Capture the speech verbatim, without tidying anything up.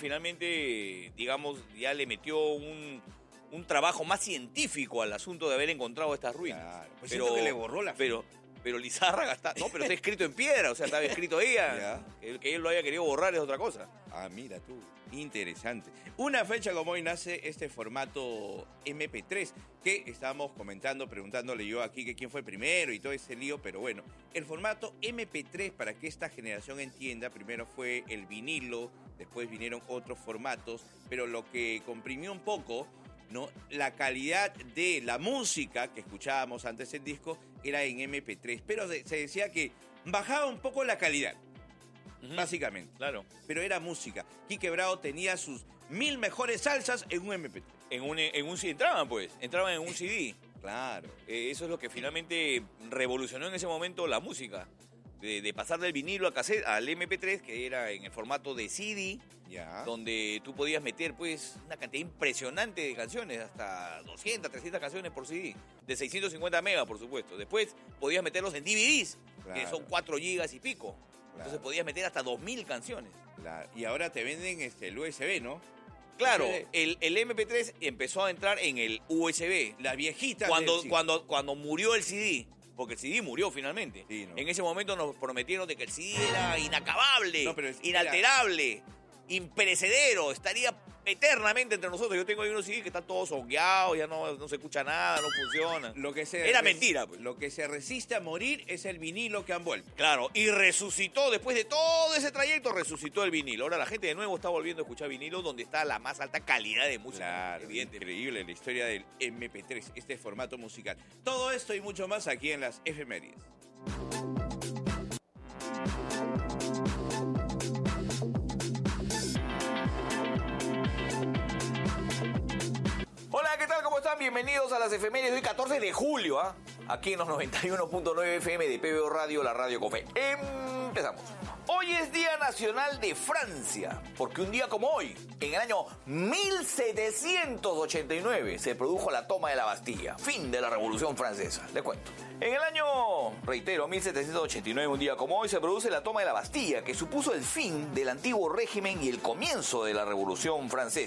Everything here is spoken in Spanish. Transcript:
finalmente, digamos, ya le metió un, un trabajo más científico al asunto de haber encontrado estas ruinas. Claro, pues pero siento que le borró la pero Pero Lizárraga está... No, pero está escrito en piedra, o sea, estaba escrito ella. Que, que él lo haya querido borrar es otra cosa. Ah, mira tú, interesante. Una fecha como hoy nace este formato eme pe tres, que estábamos comentando, preguntándole yo aquí que quién fue el primero y todo ese lío, pero bueno, el formato eme pe tres, para que esta generación entienda, primero fue el vinilo, después vinieron otros formatos, pero lo que comprimió un poco, ¿no?, la calidad de la música que escuchábamos antes del disco era en eme pe tres, pero se decía que bajaba un poco la calidad, uh-huh. básicamente. Claro. Pero era música. Quique Bravo tenía sus mil mejores salsas en un eme pe tres. En un, en un, entraban pues, entraban en un ce de. Claro. Eh, eso es lo que finalmente revolucionó en ese momento la música. De, de pasar del vinilo a cassette, al eme pe tres, que era en el formato de ce de, ya. donde tú podías meter pues una cantidad impresionante de canciones, hasta doscientas, trescientas canciones por ce de, de seiscientos cincuenta megas, por supuesto. Después podías meterlos en de ve des, claro. que son cuatro gigas y pico. Claro. Entonces podías meter hasta dos mil canciones. Claro. Y ahora te venden este, el u ese be, ¿no? Claro, el, el eme pe tres empezó a entrar en el u ese be. La viejita. Cuando, cuando, cuando murió el ce de. Porque el ce de murió finalmente. Sí, no. En ese momento nos prometieron de que el ce de era inacabable, no, pero es, inalterable, era... imperecedero, estaría eternamente entre nosotros. Yo tengo ahí unos ce de que están todos hongueados, ya no, no se escucha nada, no funciona. Lo que se era res... mentira, pues. Lo que se resiste a morir es el vinilo que han vuelto. Claro, y resucitó, después de todo ese trayecto, resucitó el vinilo. Ahora la gente de nuevo está volviendo a escuchar vinilo, donde está la más alta calidad de música. Claro, evidente. Increíble la historia del eme pe tres, este formato musical. Todo esto y mucho más aquí en las efemérides. Hola, ¿qué tal? ¿Cómo están? Bienvenidos a las efemérides de hoy, catorce de julio, ¿ah? ¿eh? Aquí en los noventa y uno punto nueve efe eme de P B O Radio, la radio con fe. Empezamos. Hoy es Día Nacional de Francia, porque un día como hoy, en el año mil setecientos ochenta y nueve, se produjo la toma de la Bastilla, fin de la Revolución Francesa. Les cuento. En el año, reitero, mil setecientos ochenta y nueve, un día como hoy, se produce la toma de la Bastilla, que supuso el fin del antiguo régimen y el comienzo de la Revolución Francesa.